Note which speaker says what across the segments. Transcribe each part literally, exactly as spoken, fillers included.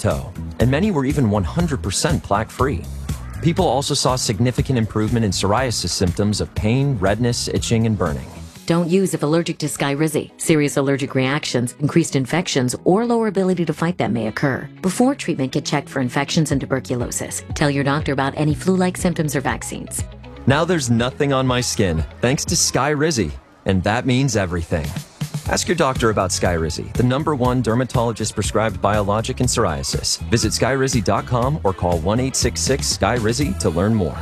Speaker 1: toe, and many were even one hundred percent plaque-free. People also saw significant improvement in psoriasis symptoms of pain, redness, itching, and burning.
Speaker 2: Don't use if allergic to Skyrizi. Serious allergic reactions, increased infections, or lower ability to fight them may occur. Before treatment, get checked for infections and tuberculosis. Tell your doctor about any flu-like symptoms or vaccines.
Speaker 1: Now there's nothing on my skin, thanks to Skyrizi, and that means everything. Ask your doctor about Skyrizi, the number one dermatologist-prescribed biologic in psoriasis. Visit skyrizi dot com or call one eight six six S K Y R I Z I to learn more.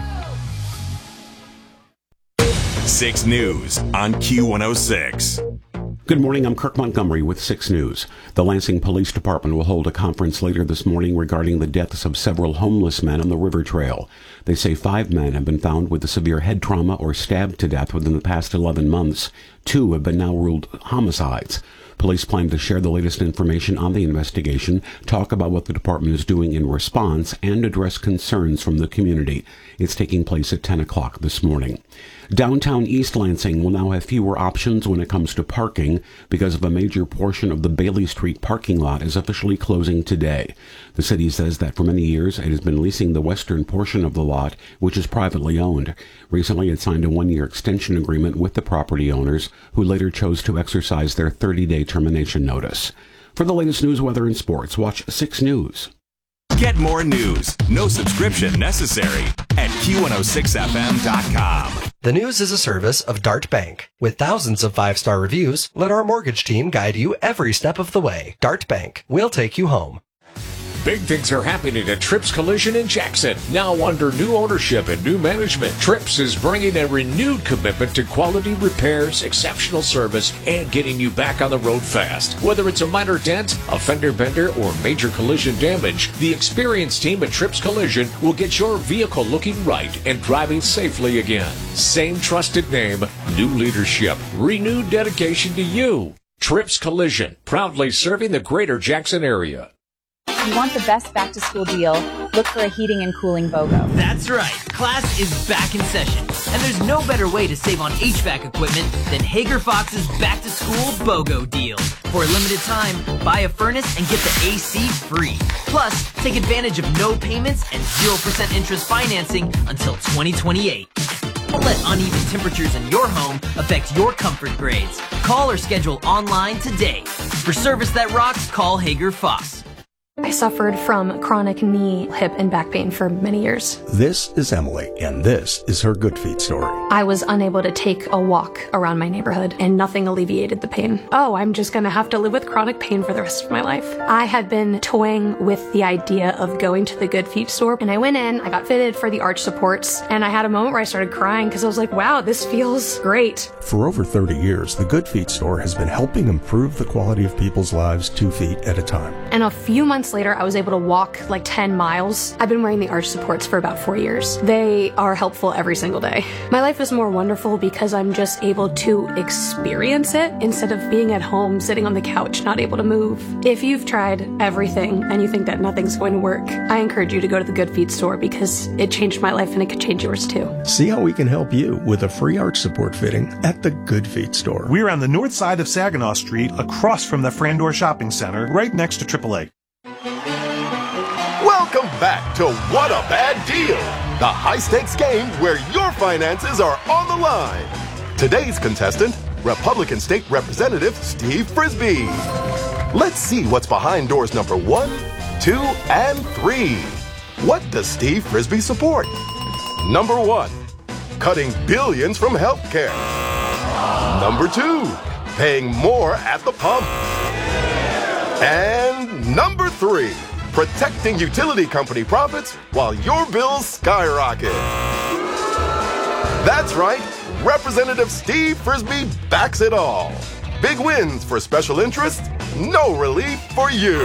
Speaker 3: six News on Q one oh six.
Speaker 4: Good morning, I'm Kirk Montgomery with six News. The Lansing Police Department will hold a conference later this morning regarding the deaths of several homeless men on the river trail. They say five men have been found with severe head trauma or stabbed to death within the past eleven months. Two have been now ruled homicides. Police plan to share the latest information on the investigation, talk about what the department is doing in response, and address concerns from the community. It's taking place at ten o'clock this morning. Downtown East Lansing will now have fewer options when it comes to parking because of a major portion of the Bailey Street parking lot is officially closing today. The city says that for many years it has been leasing the western portion of the lot, which is privately owned. Recently it signed a one-year extension agreement with the property owners, who later chose to exercise their thirty-day termination notice. For the latest news, weather, and sports, watch six News.
Speaker 3: Get more news, no subscription necessary, at Q one oh six F M dot com.
Speaker 5: The News is a service of Dart Bank. With thousands of five-star reviews, let our mortgage team guide you every step of the way. Dart Bank. We'll take you home.
Speaker 6: Big things are happening at Trips Collision in Jackson. Now under new ownership and new management, Trips is bringing a renewed commitment to quality repairs, exceptional service, and getting you back on the road fast. Whether it's a minor dent, a fender bender, or major collision damage, the experienced team at Trips Collision will get your vehicle looking right and driving safely again. Same trusted name, new leadership, renewed dedication to you. Trips Collision, proudly serving the greater Jackson area.
Speaker 7: If you want the best back-to-school deal, look for a heating and cooling BOGO.
Speaker 8: That's right. Class is back in session. And there's no better way to save on H V A C equipment than Hager Fox's back-to-school BOGO deal. For a limited time, buy a furnace and get the A C free. Plus, take advantage of no payments and zero percent interest financing until twenty twenty-eight. Don't let uneven temperatures in your home affect your comfort grades. Call or schedule online today. For service that rocks, call Hager Fox.
Speaker 9: I suffered from chronic knee, hip, and back pain for many years.
Speaker 10: This is Emily, and this is her Good Feet story.
Speaker 9: I was unable to take a walk around my neighborhood, and nothing alleviated the pain. Oh, I'm just going to have to live with chronic pain for the rest of my life. I had been toying with the idea of going to the Good Feet store, and I went in, I got fitted for the arch supports, and I had a moment where I started crying because I was like, wow, this feels great.
Speaker 10: For over thirty years, the Good Feet store has been helping improve the quality of people's lives two feet at a time.
Speaker 9: And a few months later, I was able to walk like ten miles. I've been wearing the arch supports for about four years. They are helpful every single day. My life is more wonderful because I'm just able to experience it instead of being at home, sitting on the couch, not able to move. If you've tried everything and you think that nothing's going to work, I encourage you to go to the Good Feet store because it changed my life and it could change yours too.
Speaker 10: See how we can help you with a free arch support fitting at the Good Feet store.
Speaker 11: We're on the north side of Saginaw Street, across from the Frandor Shopping Center, right next to triple A.
Speaker 12: Welcome back to What a Bad Deal, the high-stakes game where your finances are on the line. Today's contestant, Republican State Representative Steve Frisbee. Let's see what's behind doors number one, two, and three. What does Steve Frisbee support? Number one, cutting billions from healthcare. Number two, paying more at the pump. And number three, protecting utility company profits while your bills skyrocket. That's right, Representative Steve Frisbee backs it all. Big wins for special interests, no relief for you.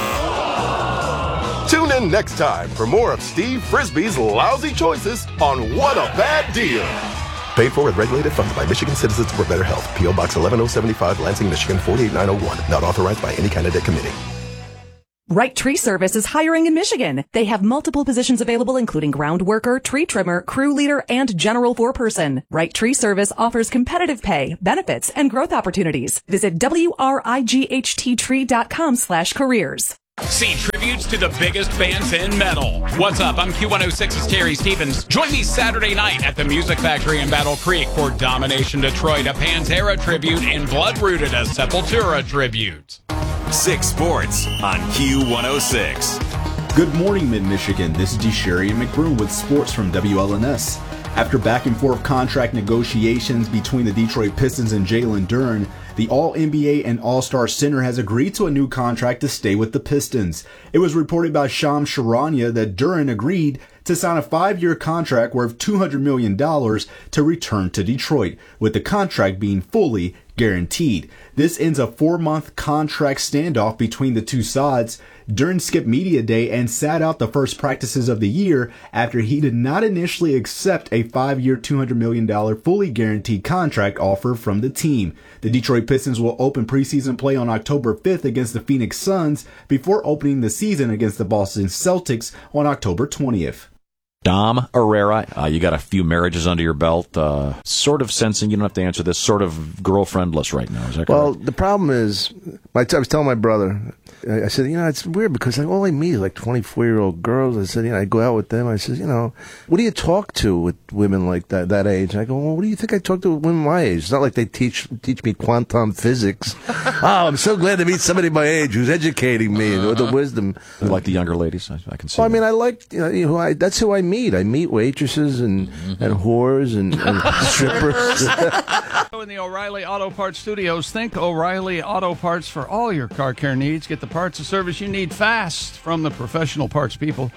Speaker 12: Tune in next time for more of Steve Frisbee's lousy choices on What a Bad Deal. Paid for with regulated funds by Michigan Citizens for Better Health. P O Box eleven oh seventy-five, Lansing, Michigan four eight nine oh one. Not authorized by any candidate committee.
Speaker 13: Right Tree Service is hiring in Michigan. They have multiple positions available, including ground worker, tree trimmer, crew leader, and general foreperson. Right Tree Service offers competitive pay, benefits, and growth opportunities. Visit W R I G H T tree dot com slash careers.
Speaker 14: See tributes to the biggest bands in metal. What's up? I'm Q one oh six's Terry Stevens. Join me Saturday night at the Music Factory in Battle Creek for Domination Detroit, a Pantera tribute, and Bloodrooted, a Sepultura tribute.
Speaker 3: Six Sports on Q one oh six.
Speaker 15: Good morning, Mid-Michigan. This is DeSherry and McBroom with sports from W L N S. After back-and-forth contract negotiations between the Detroit Pistons and Jalen Duren, the All-N B A and All-Star center has agreed to a new contract to stay with the Pistons. It was reported by Shams Charania that Duren agreed to sign a five-year contract worth two hundred million dollars to return to Detroit, with the contract being fully guaranteed. This ends a four-month contract standoff between the two sides. Duren skipped Media Day and sat out the first practices of the year after he did not initially accept a five-year, two hundred million dollars fully guaranteed contract offer from the team. The Detroit Pistons will open preseason play on October fifth against the Phoenix Suns before opening the season against the Boston Celtics on October twentieth.
Speaker 16: Dom Herrera, uh, you got a few marriages under your belt. Uh, sort of sensing, you don't have to answer this, sort of girlfriendless right now. Is that correct?
Speaker 17: Well, the problem is, my, I was telling my brother, I, I said, you know, it's weird because like, all I meet is like twenty-four-year-old girls. I said, you know, I go out with them. I said, you know, what do you talk to with women like that, that age? And I go, well, what do you think I talk to with women my age? It's not like they teach teach me quantum physics. Oh, I'm so glad to meet somebody my age who's educating me with the wisdom.
Speaker 16: You like the younger ladies? I, I can see
Speaker 17: Well, I
Speaker 16: that.
Speaker 17: mean, I like, you know, you know, I, that's who I meet. I meet waitresses and, mm-hmm. and whores and, and strippers.
Speaker 18: In the O'Reilly Auto Parts studios, think O'Reilly Auto Parts for all your car care needs. Get the parts and service you need fast from the professional parts people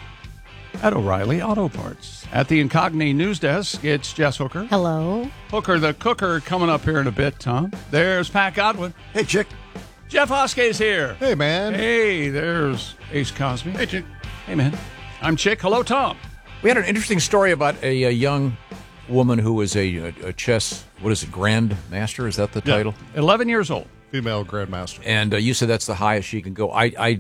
Speaker 18: at O'Reilly Auto Parts. At the Incogni News Desk, it's Jess Hooker.
Speaker 19: Hello.
Speaker 18: Hooker the Cooker coming up here in a bit, Tom. There's Pat Godwin.
Speaker 20: Hey, chick.
Speaker 18: Jeff Hoskey's here.
Speaker 20: Hey, man.
Speaker 18: Hey, there's Ace Cosby. Hey, chick. Hey, man. I'm Chick. Hello, Tom.
Speaker 21: We had an interesting story about a, a young woman who was a, a, a chess, what is it, grandmaster? Is that the
Speaker 18: Yeah.
Speaker 21: title?
Speaker 18: eleven years old.
Speaker 20: Female grandmaster.
Speaker 21: And uh, you said that's the highest she can go. I, I,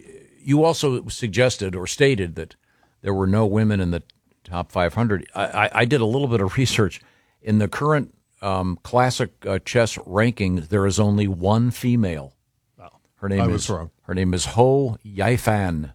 Speaker 21: you also suggested or stated that there were no women in the top five hundred. I, I, I did a little bit of research. In the current um, classic uh, chess rankings, there is only one female. Her name
Speaker 20: I
Speaker 21: is
Speaker 20: was wrong.
Speaker 21: Her name is Ho Yifan.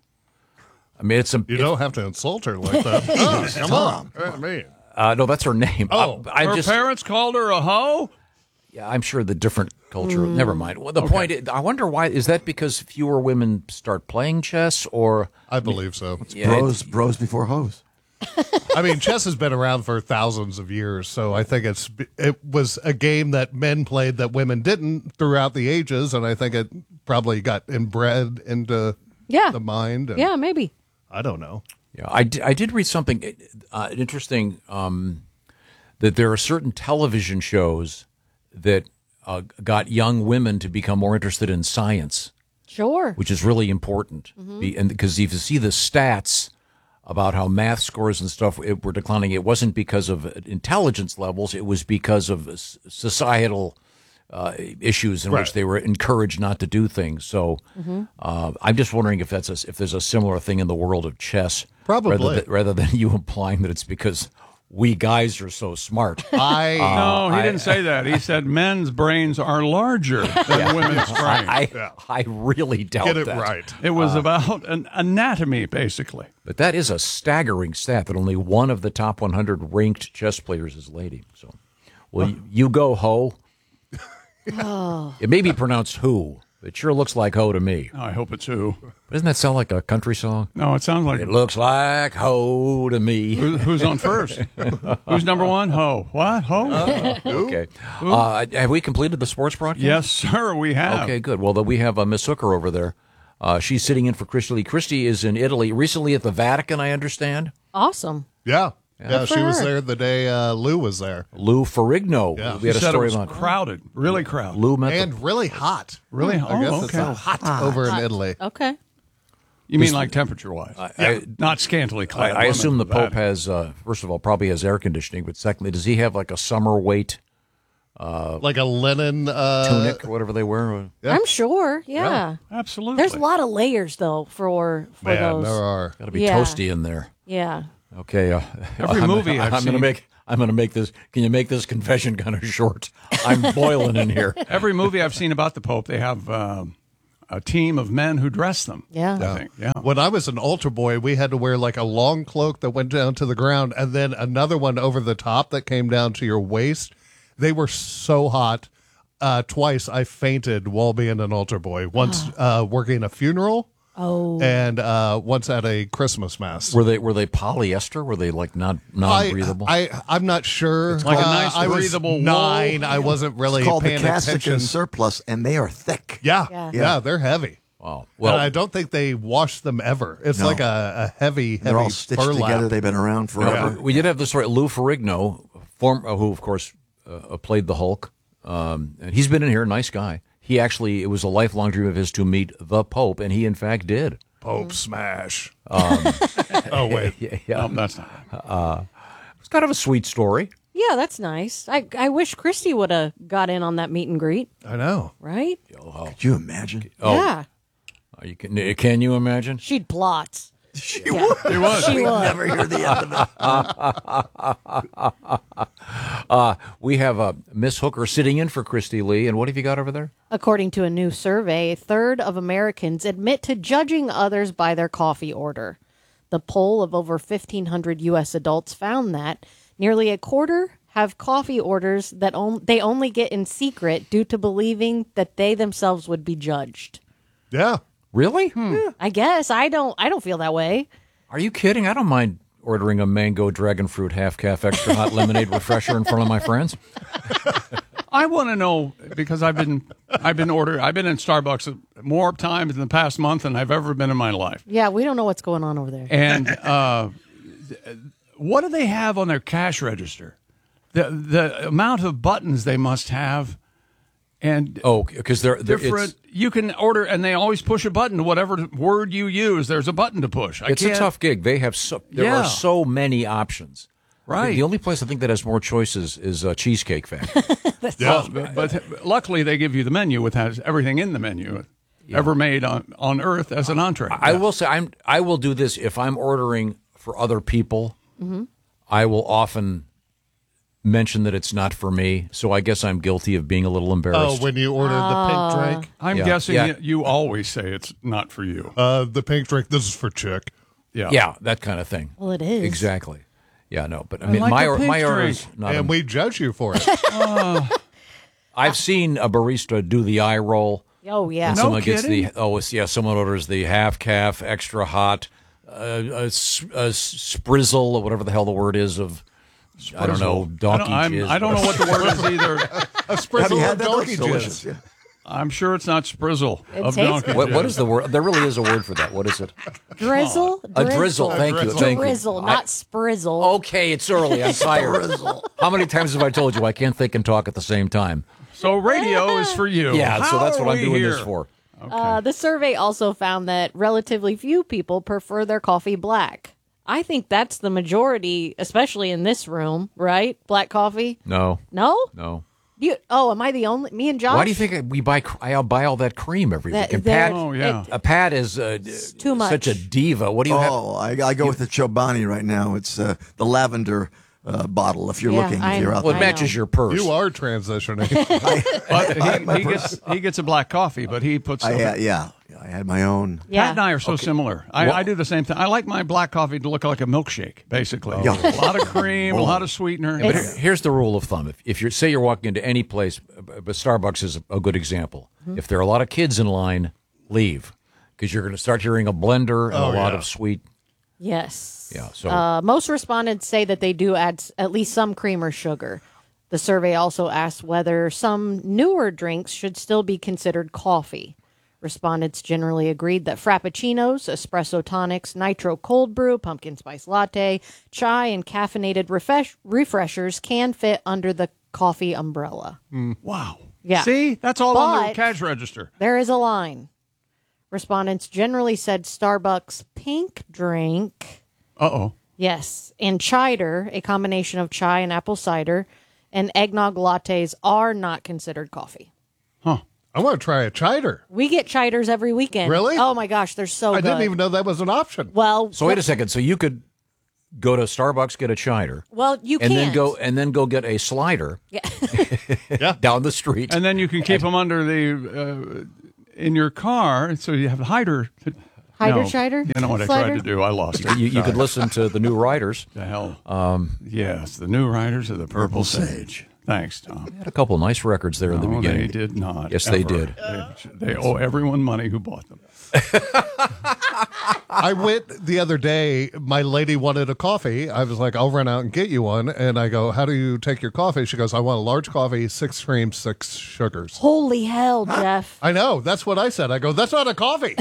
Speaker 21: I mean, it's a.
Speaker 20: You don't have to insult her like that. Oh, come on. I mean.
Speaker 21: Uh, no, that's her name.
Speaker 18: Oh,
Speaker 21: uh, I
Speaker 18: her
Speaker 21: just,
Speaker 18: parents called her a hoe?
Speaker 21: Yeah, I'm sure the different culture.
Speaker 18: Mm.
Speaker 21: Never mind. Well, the
Speaker 18: Okay.
Speaker 21: point is, I wonder why. Is that because fewer women start playing chess, or
Speaker 20: I believe so.
Speaker 21: Yeah,
Speaker 20: bros,
Speaker 21: it-
Speaker 20: bros before hoes. I mean, chess has been around for thousands of years, so I think it's it was a game that men played that women didn't throughout the ages, and I think it probably got inbred into
Speaker 19: Yeah.
Speaker 20: the mind. And
Speaker 19: Yeah, maybe.
Speaker 20: I don't know.
Speaker 21: Yeah, I, d- I did read something uh, interesting um, that there are certain television shows that uh, got young women to become more interested in science,
Speaker 19: Sure.
Speaker 21: which is really important.
Speaker 19: Mhm.
Speaker 21: Be, and because if you see the stats about how math scores and stuff it, were declining, it wasn't because of intelligence levels; it was because of s- societal uh, issues in
Speaker 20: Right.
Speaker 21: which they were encouraged not to do things. So,
Speaker 19: Mhm.
Speaker 21: uh, I'm just wondering if that's a, if there's a similar thing in the world of chess,
Speaker 20: Probably.
Speaker 21: rather than, rather than you implying that it's because we guys are so smart.
Speaker 20: I
Speaker 18: no, he
Speaker 21: I-
Speaker 18: didn't say that. He said men's brains are larger than
Speaker 21: Yeah.
Speaker 18: women's brains.
Speaker 21: I, I really doubt
Speaker 20: Get it
Speaker 21: that.
Speaker 20: right.
Speaker 18: It was
Speaker 21: Uh,
Speaker 18: about an anatomy, basically.
Speaker 21: But that is a staggering stat that only one of the top one hundred ranked chess players is a lady. So, well, you, you go, Ho.
Speaker 19: Oh.
Speaker 21: It may be pronounced who. It sure looks like Ho to me.
Speaker 18: I hope it's who.
Speaker 21: Doesn't that sound like a country song?
Speaker 18: No, it sounds like
Speaker 21: It looks like Ho to me.
Speaker 18: Who, who's on first? Who's number one? Ho. What? Ho?
Speaker 21: Okay. Uh, have we completed the sports broadcast?
Speaker 18: Yes, sir, we have.
Speaker 21: Okay, good. Well, then we have uh, Miss Hooker over there. Uh, she's sitting in for Christy Lee. Christy is in Italy, recently at the Vatican, I understand.
Speaker 19: Awesome.
Speaker 20: Yeah.
Speaker 21: Yeah.
Speaker 20: Yeah,
Speaker 19: Good
Speaker 20: she
Speaker 19: for
Speaker 20: was
Speaker 19: her.
Speaker 20: there the day uh, Lou was there.
Speaker 21: Lou Ferrigno.
Speaker 20: Yeah.
Speaker 21: We had
Speaker 18: She
Speaker 21: a
Speaker 18: said it
Speaker 21: story
Speaker 18: was
Speaker 21: about
Speaker 18: crowded, really crowded.
Speaker 21: Lou met the-
Speaker 20: And really hot.
Speaker 18: Really?
Speaker 20: I guess
Speaker 18: Oh,
Speaker 20: it's
Speaker 18: okay.
Speaker 20: so hot over in Italy.
Speaker 19: Okay.
Speaker 18: You mean like temperature-wise?
Speaker 21: I-
Speaker 18: Yeah,
Speaker 21: I-
Speaker 18: not scantily
Speaker 21: I,
Speaker 18: clad.
Speaker 21: I
Speaker 18: women
Speaker 21: assume the
Speaker 18: in Vatican.
Speaker 21: Pope has, uh, first of all, probably has air conditioning, but secondly, does he have like a summer weight uh,
Speaker 20: Like a linen uh,
Speaker 21: tunic or whatever they wear?
Speaker 20: Yeah.
Speaker 19: I'm sure. Yeah.
Speaker 18: Absolutely.
Speaker 19: There's a lot of layers though for for
Speaker 20: Man,
Speaker 19: those.
Speaker 20: there are.
Speaker 21: Got to be
Speaker 19: Yeah.
Speaker 21: toasty in there.
Speaker 19: Yeah.
Speaker 21: Okay. Uh,
Speaker 18: Every
Speaker 21: I'm,
Speaker 18: movie I've
Speaker 21: I'm going to
Speaker 18: seen-
Speaker 21: make. I'm going to make this. Can you make this confession kind of short? I'm boiling in here.
Speaker 18: Every movie I've seen about the Pope, they have um, a team of men who dress them.
Speaker 19: Yeah.
Speaker 18: I think. Yeah.
Speaker 20: When I was an altar boy, we had to wear like a long cloak that went down to the ground and then another one over the top that came down to your waist. They were so hot. Uh, twice I fainted while being an altar boy. Once uh, working a funeral.
Speaker 19: Oh.
Speaker 20: And uh, once at a Christmas mass.
Speaker 16: Were they were they polyester? Were they like not non-breathable?
Speaker 20: I, I I'm not sure.
Speaker 18: It's like a
Speaker 20: Uh,
Speaker 18: nice
Speaker 20: I was
Speaker 18: breathable wool.
Speaker 20: nine. I wasn't really
Speaker 2: It's called the
Speaker 20: paying
Speaker 2: cassock
Speaker 20: attention.
Speaker 2: and surplus, and they are thick.
Speaker 20: Yeah,
Speaker 19: Yeah.
Speaker 20: yeah, they're heavy.
Speaker 16: Wow.
Speaker 20: Well,
Speaker 16: Well,
Speaker 20: I don't think they wash them ever. It's
Speaker 2: No.
Speaker 20: like a, a heavy, heavy
Speaker 2: They're all stitched
Speaker 20: burlap.
Speaker 2: together. They've been around forever.
Speaker 16: Uh, we did have the story. Lou Ferrigno, form, uh, who of course uh, played the Hulk, um, and he's been in here. Nice guy. He actually, it was a lifelong dream of his to meet the Pope, and he in fact did.
Speaker 20: Pope smash.
Speaker 16: Um,
Speaker 20: oh wait,
Speaker 16: yeah, yeah.
Speaker 18: No, that's not.
Speaker 16: Uh, it's kind of a sweet story.
Speaker 19: Yeah, that's nice. I I wish Christy would have got in on that meet and greet.
Speaker 20: I know.
Speaker 19: Right?
Speaker 16: Oh,
Speaker 2: Could you imagine?
Speaker 16: oh.
Speaker 19: Yeah.
Speaker 16: Uh, you can, can you imagine?
Speaker 19: She'd plot.
Speaker 2: She
Speaker 19: Yeah.
Speaker 2: would.
Speaker 18: She would.
Speaker 19: She
Speaker 2: We'd
Speaker 19: would.
Speaker 2: never hear the end of it.
Speaker 16: uh, we have uh, Miss Hooker sitting in for Christy Lee, and what have you got over there?
Speaker 19: According to a new survey, a third of Americans admit to judging others by their coffee order. The poll of over fifteen hundred U S adults found that nearly a quarter have coffee orders that on- they only get in secret due to believing that they themselves would be judged.
Speaker 20: Yeah.
Speaker 16: Really?
Speaker 19: Yeah, I guess I don't. I don't feel that way.
Speaker 16: Are you kidding? I don't mind ordering a mango dragon fruit half calf extra hot lemonade refresher in front of my friends.
Speaker 18: I want to know because I've been I've been ordered I've been in Starbucks more times in the past month than I've ever been in my life.
Speaker 19: Yeah, we don't know what's going on over there.
Speaker 18: And uh, what do they have on their cash register? The the amount of buttons they must have, and
Speaker 16: oh, because they're, they're
Speaker 18: different.
Speaker 16: it's-
Speaker 18: You can order, and they always push a button to whatever word you use. There's a button to push. I
Speaker 16: It's a
Speaker 18: can't-
Speaker 16: tough gig. They have so there
Speaker 18: Yeah.
Speaker 16: are so many options.
Speaker 18: Right.
Speaker 16: The only place I think that has more choices is uh, Cheesecake Factory.
Speaker 18: Well, but, but luckily they give you the menu with has everything in the menu ever made on, on Earth as an entree.
Speaker 16: I will say I'm I will do this if I'm ordering for other people.
Speaker 19: Mm-hmm.
Speaker 16: I will often mention that it's not for me. So I guess I'm guilty of being a little
Speaker 20: Oh,
Speaker 16: embarrassed.
Speaker 20: when you ordered the pink drink.
Speaker 18: I'm
Speaker 16: Yeah.
Speaker 18: guessing
Speaker 16: Yeah.
Speaker 18: you- you always say it's not for you.
Speaker 20: Uh, the pink drink. This is for chick.
Speaker 18: Yeah.
Speaker 16: Yeah, that kind of thing.
Speaker 19: Well, it is.
Speaker 16: Exactly. Yeah, no, but I
Speaker 18: I
Speaker 16: mean
Speaker 18: like
Speaker 16: my
Speaker 18: a
Speaker 16: or-
Speaker 18: pink
Speaker 16: my orders
Speaker 18: drink.
Speaker 16: not
Speaker 20: and
Speaker 16: a-
Speaker 20: we judge you for it.
Speaker 16: I've seen a barista do the eye roll.
Speaker 19: Oh yeah.
Speaker 16: And
Speaker 18: No
Speaker 16: someone gets the
Speaker 18: kidding?
Speaker 16: oh it's, yeah someone orders the half calf extra hot uh, a, s- a sprizzle or whatever the hell the word is of I don't know donkey
Speaker 18: I don't, I'm-
Speaker 16: jizz.
Speaker 18: I don't know what the word is either.
Speaker 20: A sprizzle
Speaker 2: had
Speaker 20: of
Speaker 2: that?
Speaker 20: donkey
Speaker 2: That's delicious,
Speaker 20: jizz.
Speaker 2: yeah.
Speaker 18: I'm sure it's not sprizzle
Speaker 19: It
Speaker 18: of
Speaker 19: tastes
Speaker 18: donkey.
Speaker 19: good.
Speaker 16: What, what
Speaker 18: jizz.
Speaker 16: is the word? There really is a word for that. What is it?
Speaker 19: Drizzle.
Speaker 16: A drizzle. Thank you.
Speaker 20: drizzle.
Speaker 16: Thank you.
Speaker 19: Drizzle,
Speaker 16: I-
Speaker 19: not sprizzle.
Speaker 16: okay, it's early. I'm tired. How many times have I told you I can't think and talk at the same time?
Speaker 18: So radio is for you.
Speaker 16: Yeah, so
Speaker 18: How
Speaker 16: that's
Speaker 18: are
Speaker 16: what I'm
Speaker 18: we
Speaker 16: doing
Speaker 18: here?
Speaker 16: this for.
Speaker 19: Uh, the survey also found that relatively few people prefer their coffee black. I think that's the majority, especially in this room, right? Black coffee?
Speaker 16: No,
Speaker 19: No?
Speaker 16: no.
Speaker 19: You? Oh, am I the only? Me and Josh?
Speaker 16: Why do you think we buy? cr- I buy all that cream every
Speaker 19: That-
Speaker 16: week. And
Speaker 19: that-
Speaker 16: Pat,
Speaker 18: Oh, yeah.
Speaker 16: uh, Pat is uh,
Speaker 19: too much.
Speaker 16: such a diva. What do you have?
Speaker 2: Oh, I, I go with the Chobani right now. It's uh, the lavender uh, bottle. If you're
Speaker 19: Yeah,
Speaker 2: looking,
Speaker 19: I-
Speaker 2: if you're out
Speaker 16: Well, it
Speaker 2: there.
Speaker 16: matches your purse.
Speaker 20: You are transitioning.
Speaker 18: But he, he gets he gets a black coffee, but he puts.
Speaker 2: I,
Speaker 18: stuff
Speaker 2: uh,
Speaker 18: in-
Speaker 2: yeah, I had my own.
Speaker 19: Yeah.
Speaker 18: Pat and I are so similar. I,
Speaker 16: Well-
Speaker 18: I do the same thing. I like my black coffee to look like a milkshake, basically.
Speaker 2: Yeah.
Speaker 18: A lot of cream, a lot of sweetener.
Speaker 16: But here- here's the rule of thumb: if, if you say you're walking into any place, uh, but Starbucks is a good example.
Speaker 19: Mm-hmm.
Speaker 16: If there are a lot of kids in line, leave because you're going to start hearing a blender and
Speaker 20: Oh,
Speaker 16: a lot
Speaker 20: yeah.
Speaker 16: of sweet.
Speaker 19: Yes.
Speaker 16: Yeah, so-
Speaker 19: uh, most respondents say that they do add s- at least some cream or sugar. The survey also asked whether some newer drinks should still be considered coffee. Respondents generally agreed that frappuccinos, espresso tonics, nitro cold brew, pumpkin spice latte, chai, and caffeinated refresh- refreshers can fit under the coffee umbrella.
Speaker 18: Wow.
Speaker 19: Yeah.
Speaker 18: See, that's all on the
Speaker 19: But-
Speaker 18: cash register.
Speaker 19: There is a line. Respondents generally said Starbucks pink drink.
Speaker 18: Uh oh.
Speaker 19: Yes, and cider, a combination of chai and apple cider, and eggnog lattes are not considered coffee.
Speaker 20: I want to try a cider.
Speaker 19: We get ciders every weekend.
Speaker 20: Really?
Speaker 19: Oh my gosh, they're so
Speaker 20: I
Speaker 19: good.
Speaker 20: didn't even know that was an option.
Speaker 19: Well,
Speaker 16: So wait a second. So you could go to Starbucks, get a cider,
Speaker 19: well, you
Speaker 16: and then
Speaker 19: can't.
Speaker 16: go and then go get a slider
Speaker 19: Yeah.
Speaker 16: down the street.
Speaker 18: And then you can keep them under the in your car, so you have a hider.
Speaker 19: Hider
Speaker 18: no,
Speaker 19: Shider?
Speaker 18: You know what I
Speaker 19: Slider?
Speaker 18: tried to do? I lost it.
Speaker 16: You, you could listen to the new Riders.
Speaker 18: The hell.
Speaker 16: Um,
Speaker 18: yes, the new Riders of the Purple Sage. Thanks, Tom.
Speaker 16: They had a couple nice records there in the
Speaker 18: No,
Speaker 16: beginning.
Speaker 18: they did not.
Speaker 16: Yes,
Speaker 18: ever.
Speaker 16: they did.
Speaker 18: They, they owe everyone money who bought them.
Speaker 20: I went the other day. My lady wanted a coffee. I was like, I'll run out and get you one. And I go, how do you take your coffee? She goes, I want a large coffee, six creams, six sugars.
Speaker 19: Holy hell, Jeff.
Speaker 20: I know. That's what I said. I go, that's not a coffee.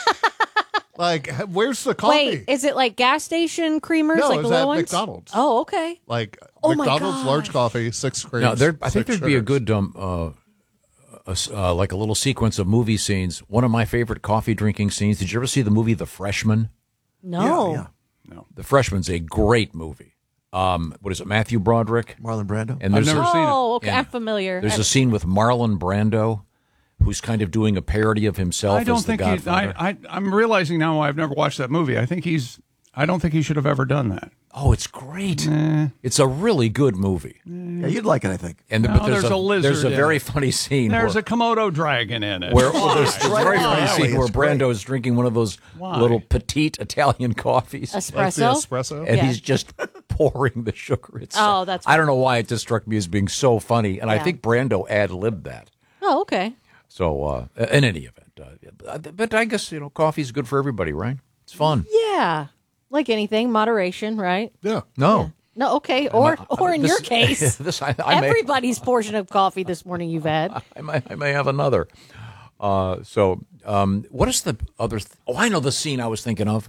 Speaker 20: Like, where's the coffee?
Speaker 19: Wait, is it like gas station creamers,
Speaker 20: No,
Speaker 19: like
Speaker 20: it
Speaker 19: the
Speaker 20: was at
Speaker 19: little ones?
Speaker 20: McDonald's.
Speaker 19: Oh, okay.
Speaker 20: Like
Speaker 19: Oh my
Speaker 20: McDonald's
Speaker 19: gosh.
Speaker 20: large coffee, six creams.
Speaker 16: Now, there, I think
Speaker 20: six
Speaker 16: there'd be a
Speaker 20: sugars.
Speaker 16: good, um, uh, a s- uh, like a little sequence of movie scenes. One of my favorite coffee drinking scenes. Did you ever see the movie The Freshman?
Speaker 19: No.
Speaker 2: Yeah,
Speaker 18: No.
Speaker 16: The Freshman's a great movie. Um, what is it? Matthew Broderick,
Speaker 2: Marlon Brando.
Speaker 16: And there's
Speaker 18: I've never
Speaker 16: a,
Speaker 18: seen it.
Speaker 19: Oh, okay.
Speaker 16: Yeah.
Speaker 19: I'm familiar.
Speaker 16: There's
Speaker 19: I'm-
Speaker 16: a scene with Marlon Brando, who's kind of doing a parody of himself
Speaker 18: I don't
Speaker 16: as the
Speaker 18: think he,
Speaker 16: Godfather.
Speaker 18: I, I, I'm realizing now why I've never watched that movie. I think he's. I don't think he should have ever done that.
Speaker 16: Oh, it's great. It's a really good movie.
Speaker 2: Yeah, you'd like it, I think.
Speaker 16: And the,
Speaker 18: Well,
Speaker 16: but there's,
Speaker 18: there's a lizard
Speaker 16: There's a
Speaker 18: in
Speaker 16: very
Speaker 18: it.
Speaker 16: funny scene.
Speaker 18: There's
Speaker 16: where,
Speaker 18: a Komodo dragon in it.
Speaker 16: where well, there's a
Speaker 2: Right
Speaker 16: very
Speaker 2: on
Speaker 16: funny
Speaker 2: the alley.
Speaker 16: scene where
Speaker 2: It's great.
Speaker 16: Brando is drinking one of those
Speaker 18: Why?
Speaker 16: little petite Italian coffees.
Speaker 20: Like the
Speaker 19: espresso?
Speaker 20: espresso.
Speaker 16: And
Speaker 19: Yeah.
Speaker 16: he's just pouring the sugar. It's
Speaker 19: Oh, that's
Speaker 16: I don't know why it just struck me as being so funny, and I
Speaker 19: Yeah.
Speaker 16: think Brando ad-libbed that.
Speaker 19: Oh, okay.
Speaker 16: So, uh, in any event, uh, but I guess you know, coffee's good for everybody, right? It's fun.
Speaker 19: Yeah. Like anything, moderation, right?
Speaker 20: Yeah.
Speaker 16: No,
Speaker 19: No, okay. Or or in
Speaker 16: this-
Speaker 19: your case,
Speaker 16: this I, I may,
Speaker 19: everybody's portion of coffee this morning you've had.
Speaker 16: I may, I may have another. Uh, so, um, what is the other? Th- oh, I know the scene I was thinking of.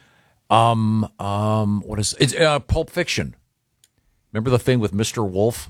Speaker 16: Um, um, what is it's uh, Pulp Fiction? Remember the thing with Mister Wolf?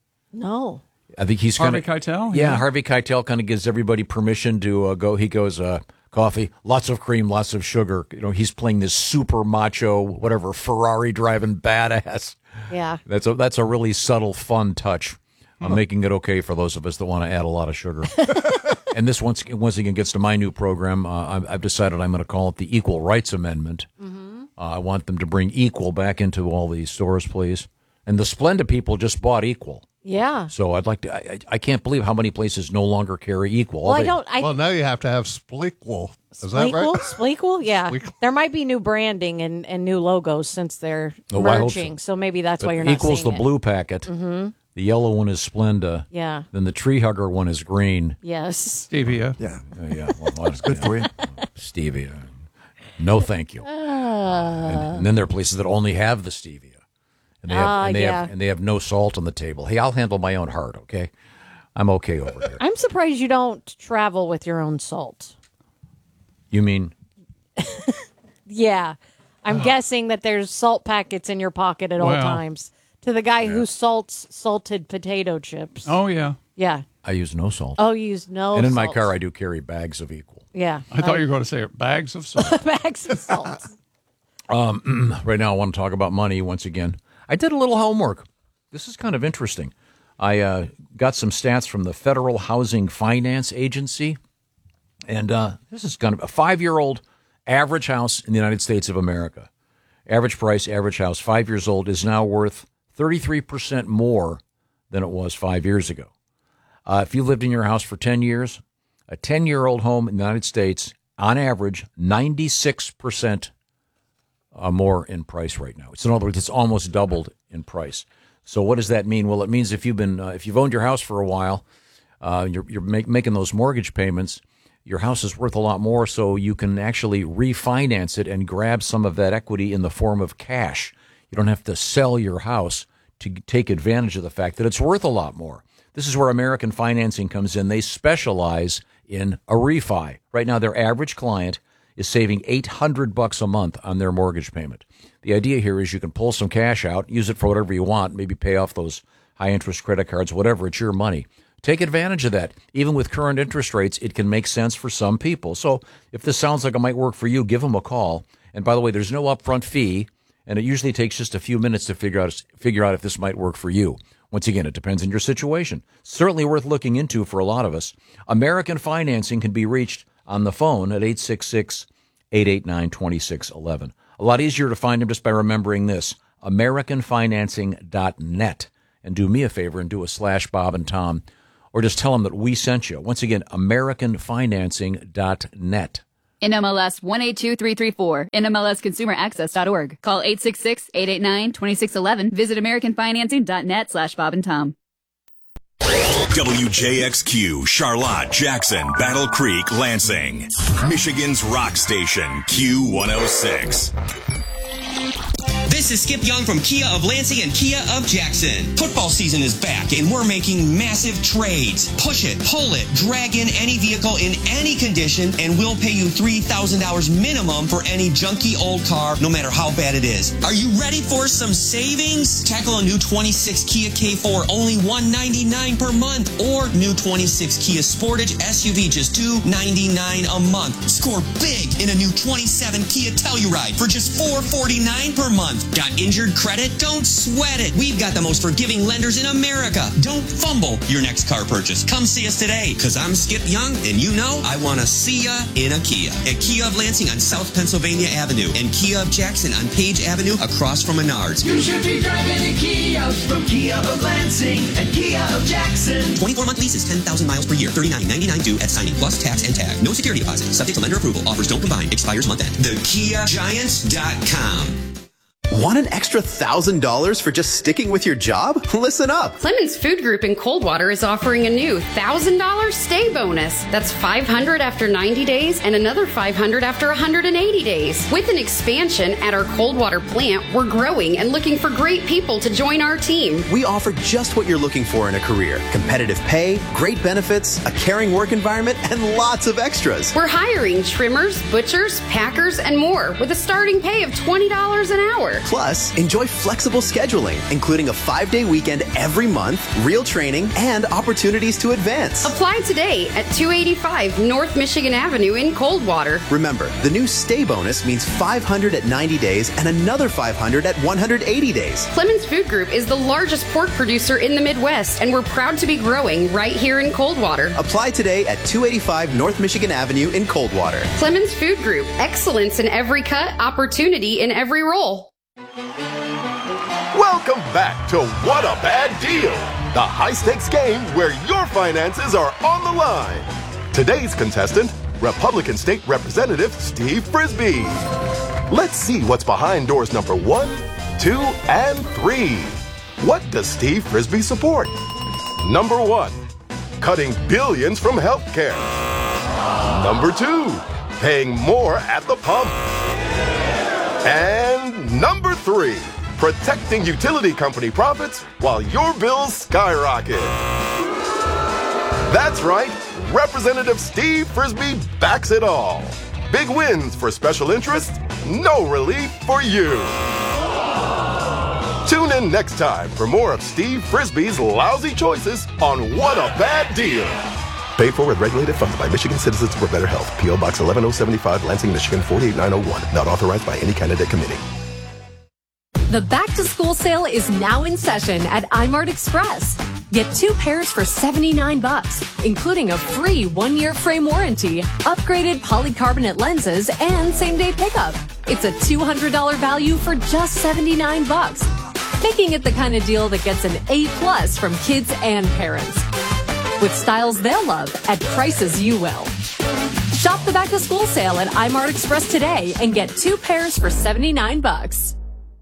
Speaker 19: No.
Speaker 16: I think he's
Speaker 18: Harvey
Speaker 16: kinda,
Speaker 18: Keitel?
Speaker 16: Yeah,
Speaker 18: Yeah.
Speaker 16: Harvey Keitel kind of gives everybody permission to uh, go. He goes, uh, coffee, lots of cream, lots of sugar. You know, he's playing this super macho, whatever, Ferrari driving badass.
Speaker 19: Yeah.
Speaker 16: That's a that's a really subtle, fun touch. I'm making it okay for those of us that want to add a lot of sugar. And this once once again gets to my new program. Uh, I've, I've decided I'm going to call it the Equal Rights Amendment.
Speaker 19: Mm-hmm.
Speaker 16: Uh, I want them to bring equal back into all these stores, please. And the Splenda people just bought Equal.
Speaker 19: Yeah.
Speaker 16: So I'd like to. I, I I can't believe how many places no longer carry Equal.
Speaker 19: Well, I
Speaker 16: They-
Speaker 19: don't. I
Speaker 20: Well, now you have to have Spleequel. Is that
Speaker 19: Spleequel?
Speaker 20: right?
Speaker 19: Spleequel? Yeah.
Speaker 20: Spleequel.
Speaker 19: There might be new branding and, and new logos since they're
Speaker 16: Oh, I hope so.
Speaker 19: merging. So. maybe that's
Speaker 16: but
Speaker 19: why you're not
Speaker 16: Equal's
Speaker 19: seeing
Speaker 16: the
Speaker 19: it.
Speaker 16: blue packet.
Speaker 19: Mhm.
Speaker 16: The yellow one is Splenda.
Speaker 19: Yeah.
Speaker 16: Then the tree hugger one is green.
Speaker 19: Yes.
Speaker 18: Stevia.
Speaker 2: Yeah.
Speaker 16: Uh, yeah, well, that's
Speaker 2: good for you.
Speaker 16: Stevia. No, thank you. and, and then there are places that only have the stevia, and they have
Speaker 19: Ah,
Speaker 16: and they
Speaker 19: yeah.
Speaker 16: have and they have no salt on the table. Hey, I'll handle my own heart. Okay, I'm okay over here.
Speaker 19: I'm surprised you don't travel with your own salt.
Speaker 16: You mean
Speaker 19: Yeah. I'm guessing that there's salt packets in your pocket at all
Speaker 18: Well,
Speaker 19: times. To the guy who salts salted potato chips.
Speaker 18: Oh, yeah.
Speaker 19: Yeah.
Speaker 16: I use no salt?
Speaker 19: Oh, you use no
Speaker 16: and in my
Speaker 19: salt.
Speaker 16: car, I do carry bags of Equal.
Speaker 19: Yeah.
Speaker 18: I thought you were going to say bags of salt.
Speaker 19: bags of salt.
Speaker 16: Um, right now, I want to talk about money once again. I did a little homework. This is kind of interesting. I uh, got some stats from the Federal Housing Finance Agency, and uh, this is kind of a five-year-old average house in the United States of America. Average price, average house, five years old, is now worth thirty-three percent more than it was five years ago. Uh, if you lived in your house for ten years, a ten-year-old home in the United States, on average, ninety-six percent uh, more in price right now. It's, in other words, it's almost doubled in price. So what does that mean? Well, it means if you've been uh, if you've owned your house for a while, uh, you're you're make, making those mortgage payments, your house is worth a lot more, so you can actually refinance it and grab some of that equity in the form of cash. You don't have to sell your house to take advantage of the fact that it's worth a lot more. This is where American Financing comes in. They specialize in a refi. Right now, their average client is saving eight hundred bucks a month on their mortgage payment. The idea here is you can pull some cash out, use it for whatever you want, maybe pay off those high-interest credit cards, whatever. It's your money. Take advantage of that. Even with current interest rates, it can make sense for some people. So if this sounds like it might work for you, give them a call. And by the way, there's no upfront fee, and it usually takes just a few minutes to figure out figure out if this might work for you. Once again, it depends on your situation. Certainly worth looking into for a lot of us. American Financing can be reached on the phone at eight six six, eight eight nine, two six one one. A lot easier to find them just by remembering this, american financing dot net. And do me a favor and do a slash Bob and Tom
Speaker 21: or just tell them that we sent you. Once again, American Financing dot net.
Speaker 1: N M L S one eight two three three four, N M L S consumer access dot org. Call eight six six, eight eight nine, two six one one. Visit American Financing dot net slash Bob and Tom.
Speaker 3: W J X Q, Charlotte, Jackson, Battle Creek, Lansing. Michigan's rock station, Q one oh six.
Speaker 22: This is Skip Young from Kia of Lansing and Kia of Jackson. Football season is back and we're making massive trades. Push it, pull it, drag in any vehicle in any condition and we'll pay you three thousand dollars minimum for any junky old car, no matter how bad it is. Are you ready for some savings? Tackle a new twenty-six Kia K four, only one hundred ninety-nine dollars per month, or new twenty-six Kia Sportage S U V, just two hundred ninety-nine dollars a month. Score big in a new twenty-seven Kia Telluride for just four hundred forty-nine dollars per month. Got injured credit? Don't sweat it. We've got the most forgiving lenders in America. Don't fumble your next car purchase. Come see us today, because I'm Skip Young, and you know I want to see ya in a Kia. At Kia of Lansing on South Pennsylvania Avenue, and Kia of Jackson on Page Avenue across from Menards.
Speaker 23: You should be driving a Kia from Kia of Lansing and Kia of Jackson.
Speaker 22: twenty-four month leases, ten thousand miles per year, thirty-nine ninety-nine due at signing, plus tax and tag. No security deposit. Subject to lender approval. Offers don't combine. Expires month end. the kia giants dot com.
Speaker 24: Want an extra one thousand dollars for just sticking with your job? Listen up.
Speaker 25: Clemens Food Group in Coldwater is offering a new one thousand dollars stay bonus. That's five hundred dollars after ninety days and another five hundred dollars after one hundred eighty days. With an expansion at our Coldwater plant, we're growing and looking for great people to join our team.
Speaker 24: We offer just what you're looking for in a career. Competitive pay, great benefits, a caring work environment, and lots of extras.
Speaker 25: We're hiring trimmers, butchers, packers, and more with a starting pay of twenty dollars an hour.
Speaker 24: Plus, enjoy flexible scheduling, including a five-day weekend every month, real training, and opportunities to advance.
Speaker 25: Apply today at two eighty-five North Michigan Avenue in Coldwater.
Speaker 24: Remember, the new stay bonus means five hundred at ninety days and another five hundred at one hundred eighty days.
Speaker 25: Clemens Food Group is the largest pork producer in the Midwest, and we're proud to be growing right here in Coldwater.
Speaker 24: Apply today at two eighty-five North Michigan Avenue in Coldwater.
Speaker 25: Clemens Food Group, excellence in every cut, opportunity in every role.
Speaker 12: Welcome back to What a Bad Deal, the high-stakes game where your finances are on the line. Today's contestant, Republican State Representative Steve Frisbee. Let's see what's behind doors number one, two, and three. What does Steve Frisbee support? Number one, cutting billions from healthcare. Number two, paying more at the pump. And number three, protecting utility company profits while your bills skyrocket. That's right, Representative Steve Frisbee backs it all. Big wins for special interests, no relief for you. Tune in next time for more of Steve Frisbee's lousy choices on What a Bad Deal. Paid for with regulated funds by Michigan Citizens for Better Health. P O Box eleven oh seventy-five, Lansing, Michigan four eight nine oh one. Not authorized by any candidate committee.
Speaker 26: The back-to-school sale is now in session at iMart Express. Get two pairs for seventy-nine bucks, including a free one-year frame warranty, upgraded polycarbonate lenses, and same-day pickup. It's a two hundred dollars value for just seventy-nine bucks, making it the kind of deal that gets an A plus from kids and parents. With styles they'll love at prices you will. Shop the back-to-school sale at iMart Express today and get two pairs for seventy-nine bucks.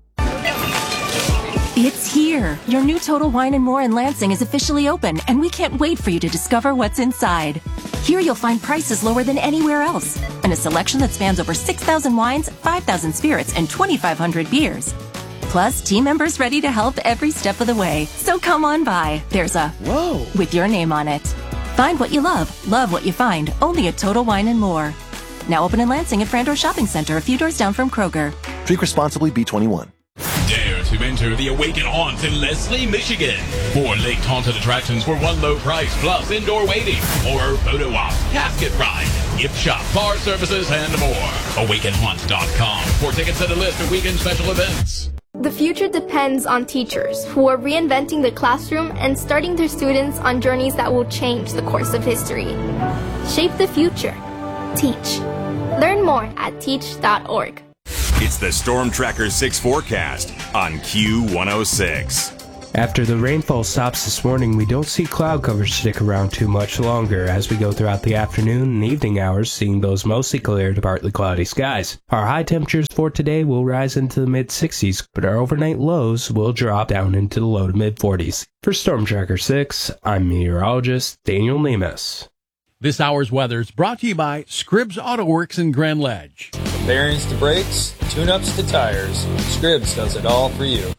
Speaker 27: It's here. Your new Total Wine and More in Lansing is officially open, and we can't wait for you to discover what's inside. Here you'll find prices lower than anywhere else, and a selection that spans over six thousand wines, five thousand spirits, and twenty-five hundred beers. Plus, team members ready to help every step of the way. So come on by. There's a Whoa with your name on it. Find what you love, love what you find, only at Total Wine and More. Now open in Lansing at Frandor Shopping Center, a few doors down from Kroger.
Speaker 28: Drink responsibly, B twenty-one.
Speaker 3: Dare to enter the Awaken Haunts in Leslie, Michigan. Four linked haunted attractions for one low price, plus indoor waiting, horror photo op, casket ride, gift shop, bar services, and more. awaken haunt dot com for tickets and a list of weekend special events.
Speaker 29: The future depends on teachers who are reinventing the classroom and starting their students on journeys that will change the course of history. Shape the future. Teach. Learn more at teach dot org.
Speaker 3: It's the Storm Tracker six forecast on Q one oh six.
Speaker 4: After the rainfall stops this morning, we don't see cloud cover stick around too much longer as we go throughout the afternoon and evening hours, seeing those mostly clear to partly cloudy skies. Our high temperatures for today will rise into the mid sixties, but our overnight lows will drop down into the low to mid forties. For Storm Tracker six, I'm meteorologist Daniel Nemes.
Speaker 5: This hour's weather is brought to you by Scribbs Auto Works in Grand Ledge.
Speaker 6: From bearings to brakes, tune-ups to tires, Scribbs does it all for you.